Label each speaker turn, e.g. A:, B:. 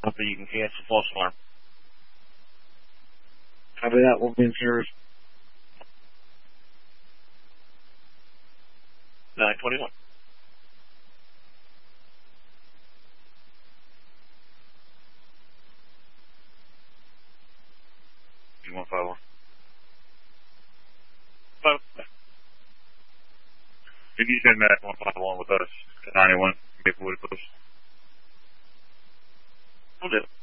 A: Hopefully you can catch the false alarm.
B: Copy that. We'll be in service.
A: 921.
C: Can you send that 151 with us to 91 Maplewood Post?
A: Will do.